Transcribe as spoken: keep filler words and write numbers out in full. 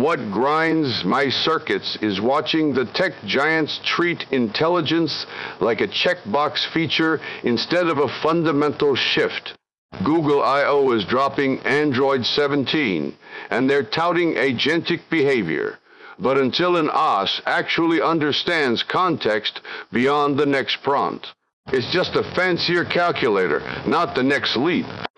What grinds my circuits is watching the tech giants treat intelligence like a checkbox feature instead of a fundamental shift. Google I O is dropping Android seventeen, and they're touting agentic behavior. But until an O S actually understands context beyond the next prompt, it's just a fancier calculator, not the next leap.